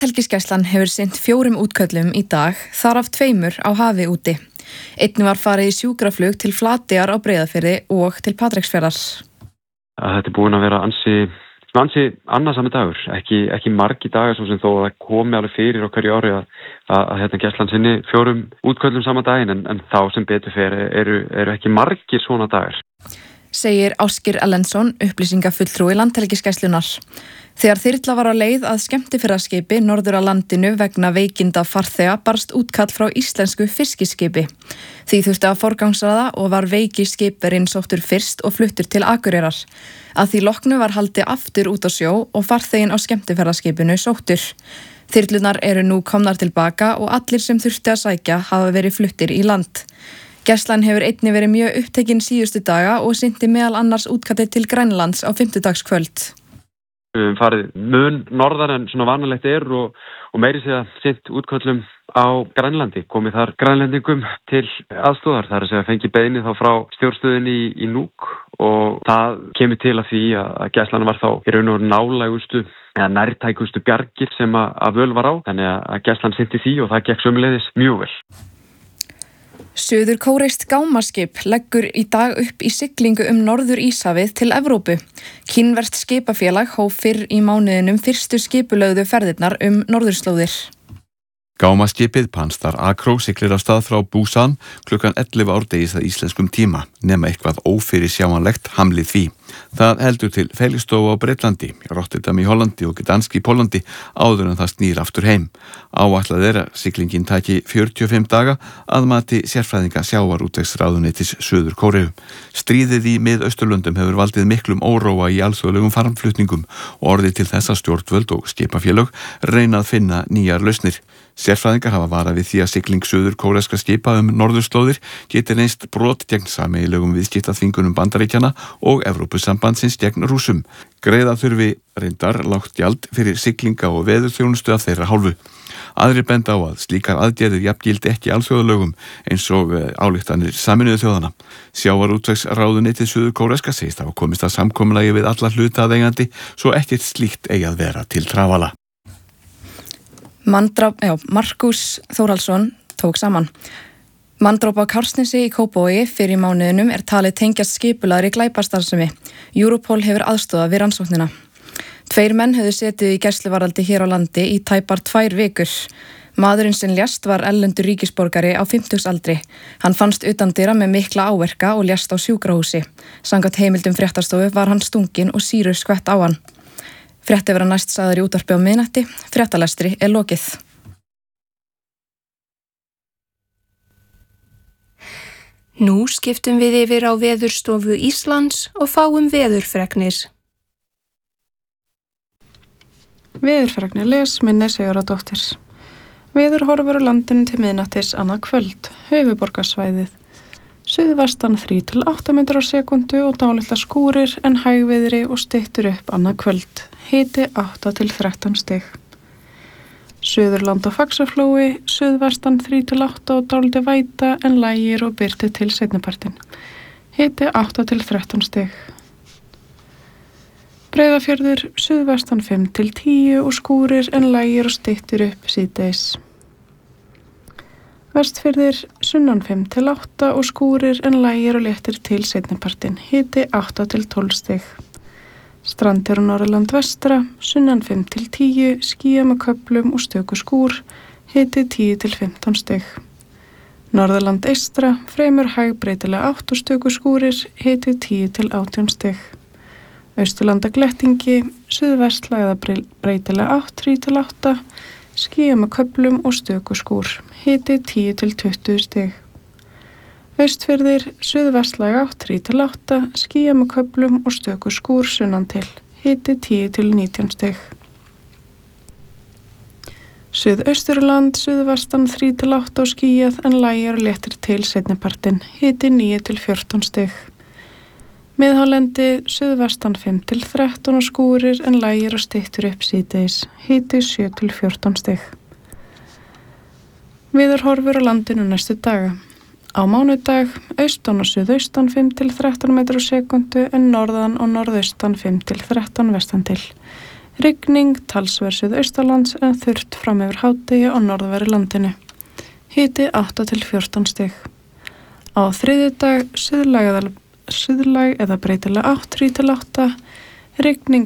Landhelgisgæslan hefur sinnt 4 útköllum í dag, þar af 2 á hafi úti. Einnig var farið í sjúkraflug til Flateyjar á Breiðafirði og til Patreksfjarðar. Þetta búin að vera ansi annarsami dagur, ekki margi dagar sem þó að það komi alveg fyrir á hverju ári að gæslan sinni 4 útköllum sama daginn en þá sem betur fer eru ekki margir svona dagar. Segir Ásgeir Ellensson, upplýsingafulltrúi Landhelgisgæslunnar. Þegar þyrla var á leið að skemmtiferðaskipi norður á landinu vegna veikinda farþega barst útkall frá íslensku fiskiskipi. Því þurfti að forgangsraða og var veiki skipverinn sóttur fyrst og fluttur til Akureyrar. Að því loknu var haldið aftur út á sjó og farþeginn á skemmtiferðaskipinu sóttur. Þyrlunar eru nú komnar tilbaka og allir sem þurfti að sækja hafa verið fluttir í land. Gæslan hefur einnig verið mjög upptekin síðustu daga og sinnti meðal annars útkalli til Grænlands á 5-dagskvöld. Við höfum farið mun norðar en svona vanalegt og meiri segja sinnt útköllum á Grænlandi, komið þar grænlendingum til aðstoðar. Það er að segja fengi beiðni þá frá stjórnstöðinni í Nuuk og það kemur til að því að gæslan var þá í raun og nálægustu eða nærtækustu bjargir sem að völ var á, þannig að gæslan sinnti því og það gekk sömuleiðis mjög vel. Suður-kóreist gámaskip leggur í dag upp í siglingu Norður Íshafið til Evrópu. Kínverskt skipafélag hóf fyrr í mánuðinum fyrstu skipulögðu ferðirnar norðurslóðir. Gámaskipið Panstar Akró siglir af stað frá Busan klukkan 11 árdegis að íslenskum tíma, nema eitthvað ófyrirsjáanlegt hamlið því. Það heldur til Felixstofu á Breitlandi, Rotterdam í Hollandi og Gdansk í Póllandi áður en það snýr aftur heim. Áætlað er að siglingin taki 45 daga að mati sérfræðinga sjávarútvegsráðuneytis Suður Kóreu. Stríðið í Mið-Austurlöndum hefur valdið miklum óróa í alþjóðlegum farmflutningum og orðið til þess að stjórnvöld og skipafélög reyna að finna nýjar lausnir. Sérfræðingar hafa varað við því að sigling suður kóreskra skipa norðurslóðir geti reynst brot gegn sameiginlegum viðskiptaþvingunum Bandaríkjanna og Evrópusambandsins gegn Rússum. Greiða þurfi reyndar lágt gjald fyrir siglinga og veðurþjónustu af þeirra hálfu. Aðrir benda á að slíkar aðgerðir jafngildi ekki alþjóðalögum eins og ályktanir Sameinuðu þjóðanna. Sjávarútvegsráðuneytið Suður Kóreska segist hafa komist að samkomulagi við alla hlutaðeigandi svo ekkert slíkt eigi að vera til trafala. Markus Þórhallsson tók saman. Manndráp á Kársnesi í Kópavogi fyrir mánuðinum er talið tengjast skipulagðri glæpastarfsemi. Europol hefur aðstoðað við rannsóknina. 2 menn höfðu setið í gæsluvarðhaldi hér á landi í tæpar 2 vikur. Maðurinn sem lést var erlendur ríkisborgari á 50-aldri. Hann fannst utandyra með mikla áverka og lést á sjúkrahúsi. Samkvæmt heimildum fréttastofu var hann stunginn og sýru skvett á hann. Frétti vera næst sagður í útvarpi á miðnætti, fréttalestri er lokið. Nú skiptum við yfir á Veðurstofu Íslands og fáum veðurfregnir. Veðurfregnir les Minni Sigurðardóttir. Veðurhorfur á landinu til miðnættis annað kvöld, höfuðborgarsvæðið. Suðvestan 3-8 metrar á sekundu og dálitla skúrir en hægviðri og styttur upp annað kvöld. Hiti 8-13 stig. Suðurland og Faxaflói, suðvestan 3-8 og dálítið væta en lægir og byrti til seinnipartinn. Hiti 8-13 stig. Breiðafjörður, suðvestan 5-10 og skúrir en lægir og styttur upp síðdegis. Vestfirðir, sunnan 5-8 og skúrir en lægir og léttir til seinnipartinn. Hiti 8-12 stig. Strandir og Norðurland vestra, sunnan 5-10, skýjað með köflum og stöku skúr, hiti 10-15 stig. Norðurland eystra, fremur hæg breytilega 8 og stöku skúrir, hiti 10-18 stig. Austurlanda glettingi, suðvestla eða breytilega 8-3-8, skýjað með köflum og stöku skúr, hiti 10-20 stig. Austfirðir, suðvestlæg 8-3-8, skýjað með köflum og stöku skúr sunnan til, hiti 10-19 stig. Suðausturland, suðvestan 3-8 og skýjað en lægir og léttir til seinnipartinn, hiti 9-14 stig. Miðhálendi, suðvestan 5-13 og skúrir en lægir og styttur upp síðdegis, hiti 7-14 stig. Veðurhorfur á landinu næstu daga. Á mánudag, austan og suðaustan 5-13 metrar á sekundu en norðan og norðaustan 5-13 vestan til. Rigning talsverð suðaustalands en þurrt fram yfir hádegi á norðveri landinu. Hiti 8 til 14 stig. Á þriðjudag suðlæg eða breytileg átt 3 til 8, rigning